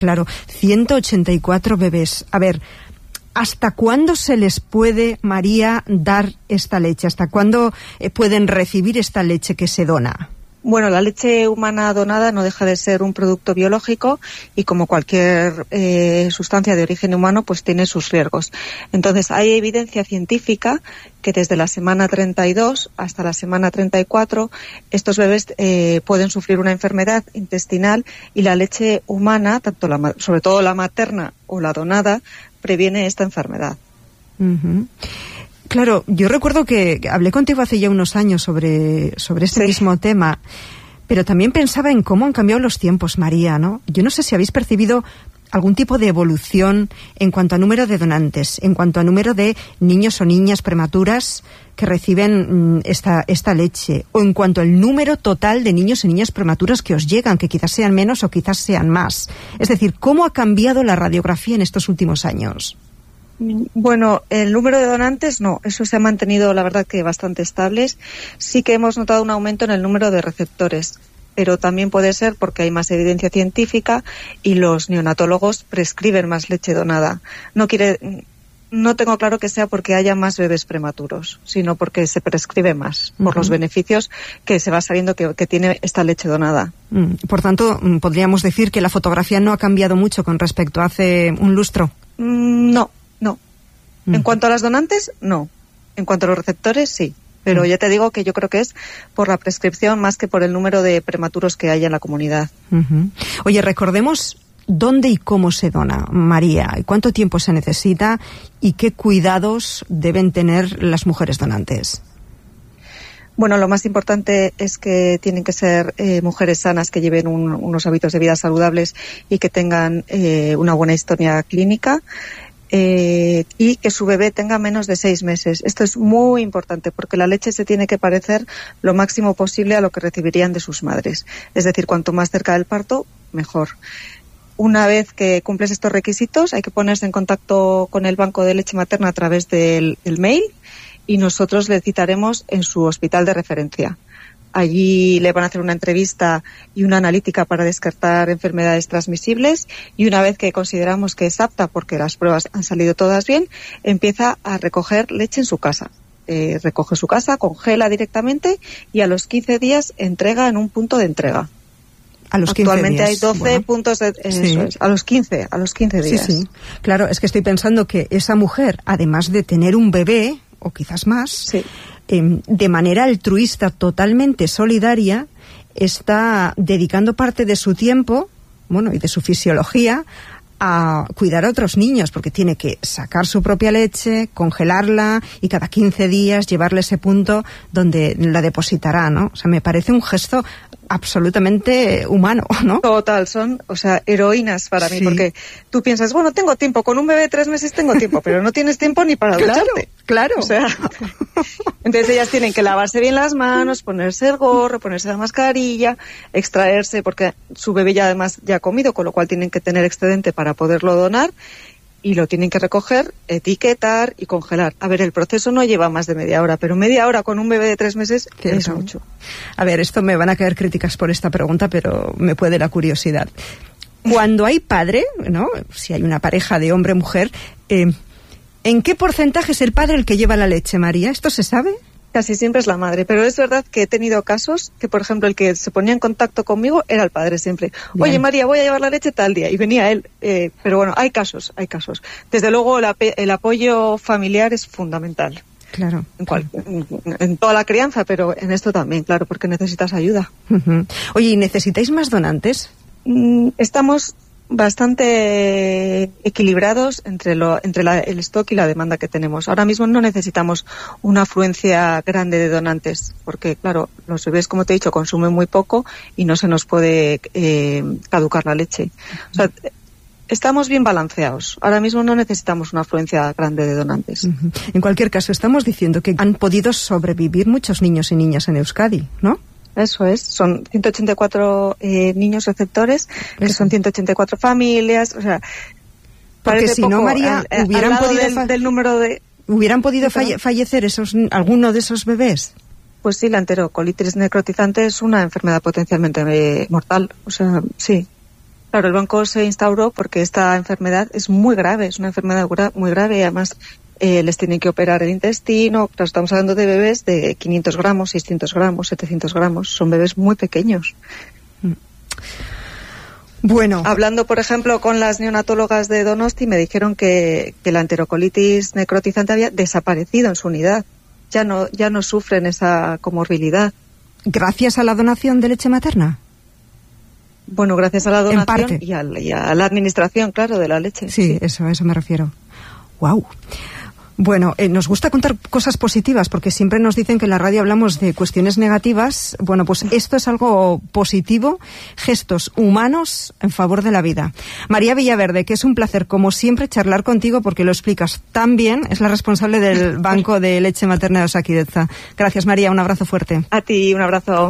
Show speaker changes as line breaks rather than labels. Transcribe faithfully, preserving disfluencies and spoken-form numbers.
Claro, ciento ochenta y cuatro bebés. A ver, ¿hasta cuándo se les puede, María, dar esta leche? ¿Hasta cuándo eh, pueden recibir esta leche que se dona?
Bueno, la leche humana donada no deja de ser un producto biológico y como cualquier eh, sustancia de origen humano, pues tiene sus riesgos. Entonces, hay evidencia científica que desde la semana treinta y dos hasta la semana treinta y cuatro estos bebés eh, pueden sufrir una enfermedad intestinal y la leche humana, tanto la, sobre todo la materna o la donada, previene esta enfermedad.
Uh-huh. Claro, yo recuerdo que hablé contigo hace ya unos años sobre, sobre este sí. mismo tema, pero también pensaba en cómo han cambiado los tiempos, María, ¿no? Yo no sé si habéis percibido algún tipo de evolución en cuanto a número de donantes, en cuanto a número de niños o niñas prematuras que reciben mmm, esta, esta leche, o en cuanto al número total de niños y niñas prematuras que os llegan, que quizás sean menos o quizás sean más. Es decir, ¿cómo ha cambiado la radiografía en estos últimos años?
Bueno, el número de donantes no, eso se ha mantenido la verdad que bastante estables. Sí que hemos notado un aumento en el número de receptores, pero también puede ser porque hay más evidencia científica y los neonatólogos prescriben más leche donada. No quiere, no tengo claro que sea porque haya más bebés prematuros, sino porque se prescribe más uh-huh. por los beneficios que se va sabiendo que, que tiene esta leche donada.
Por tanto, podríamos decir que la fotografía no ha cambiado mucho con respecto a hace un lustro.
Mm, no. No. Uh-huh. En cuanto a las donantes, no. En cuanto a los receptores, sí. Pero uh-huh. ya te digo que yo creo que es por la prescripción más que por el número de prematuros que hay en la comunidad.
Uh-huh. Oye, recordemos dónde y cómo se dona, María, y cuánto tiempo se necesita y qué cuidados deben tener las mujeres donantes.
Bueno, lo más importante es que tienen que ser eh, mujeres sanas que lleven un, unos hábitos de vida saludables y que tengan eh, una buena historia clínica. Eh, y que su bebé tenga menos de seis meses. Esto es muy importante porque la leche se tiene que parecer lo máximo posible a lo que recibirían de sus madres. Es decir, cuanto más cerca del parto, mejor. Una vez que cumples estos requisitos, hay que ponerse en contacto con el banco de leche materna a través del, del mail y nosotros le citaremos en su hospital de referencia. Allí le van a hacer una entrevista y una analítica para descartar enfermedades transmisibles y una vez que consideramos que es apta porque las pruebas han salido todas bien, empieza a recoger leche en su casa. Eh, recoge su casa, congela directamente y a los quince días entrega en un punto de entrega.
A los quince
Actualmente
días.
hay doce bueno. puntos de... Eh,
sí.
Eso es, a los quince, a los quince días.
Sí, sí. Claro, es que estoy pensando que esa mujer, además de tener un bebé, o quizás más...
Sí.
de manera altruista, totalmente solidaria, está dedicando parte de su tiempo, bueno, y de su fisiología, a cuidar a otros niños, porque tiene que sacar su propia leche, congelarla y cada quince días llevarle ese punto donde la depositará, ¿no? O sea, me parece un gesto absolutamente humano, ¿no?
Total, son, o sea, heroínas para mí,
sí.
porque tú piensas, bueno, tengo tiempo, con un bebé de tres meses tengo tiempo, pero no tienes tiempo ni para
claro,
ducharte.
Claro,
o sea, entonces ellas tienen que lavarse bien las manos, ponerse el gorro, ponerse la mascarilla, extraerse, porque su bebé ya además ya ha comido, con lo cual tienen que tener excedente para poderlo donar, y lo tienen que recoger, etiquetar y congelar. A ver, el proceso no lleva más de media hora, pero media hora con un bebé de tres meses
¿Qué
es
son?
mucho.
A ver, esto me van a caer críticas por esta pregunta, pero me puede la curiosidad. Cuando hay padre, ¿no? Si hay una pareja de hombre-mujer, eh, ¿en qué porcentaje es el padre el que lleva la leche, María? ¿Esto se sabe?
Casi siempre es la madre, pero es verdad que he tenido casos que, por ejemplo, el que se ponía en contacto conmigo era el padre siempre.
Bien.
Oye, María, voy a llevar la leche tal día, y venía él. Eh, pero bueno, hay casos, hay casos. Desde luego, el, ap- el apoyo familiar es fundamental.
Claro.
En, cual, en, en toda la crianza, pero en esto también, claro, porque necesitas ayuda.
Uh-huh. Oye, ¿y necesitáis más donantes?
Mm, estamos bastante equilibrados entre lo, entre la, el stock y la demanda que tenemos. Ahora mismo no necesitamos una afluencia grande de donantes, porque claro, los bebés, como te he dicho, consumen muy poco y no se nos puede eh, caducar la leche. O sea, estamos bien balanceados. Ahora mismo no necesitamos una afluencia grande de donantes.
Uh-huh. En cualquier caso, estamos diciendo que han podido sobrevivir muchos niños y niñas en Euskadi, ¿no?
Eso es, son ciento ochenta y cuatro eh, niños receptores, que
Eso.
son ciento ochenta y cuatro familias, o sea,
porque si no, María,
al,
hubieran
al lado
podido
del,
fa-
del número de...
¿Hubieran podido
¿Sí,
falle- fallecer esos alguno de esos bebés?
Pues sí, la enterocolitis necrotizante es una enfermedad potencialmente eh, mortal, o sea, sí. Claro, el banco se instauró porque esta enfermedad es muy grave, es una enfermedad muy grave y además eh, les tienen que operar el intestino. Claro, estamos hablando de bebés de quinientos gramos, seiscientos gramos, setecientos gramos, son bebés muy pequeños.
Bueno.
Hablando, por ejemplo, con las neonatólogas de Donosti, me dijeron que, que la enterocolitis necrotizante había desaparecido en su unidad. Ya no, ya no sufren esa comorbilidad.
¿Gracias a la donación de leche materna?
Bueno, gracias a la donación y a, y a la administración, claro, de la leche.
Sí, sí. eso, a eso me refiero. Wow. Bueno, eh, nos gusta contar cosas positivas porque siempre nos dicen que en la radio hablamos de cuestiones negativas. Bueno, pues esto es algo positivo, gestos humanos en favor de la vida. María Villaverde, que es un placer, como siempre, charlar contigo porque lo explicas tan bien. Es la responsable del Banco de Leche Materna de Osakidetza. Gracias, María. Un abrazo fuerte.
A ti, un abrazo.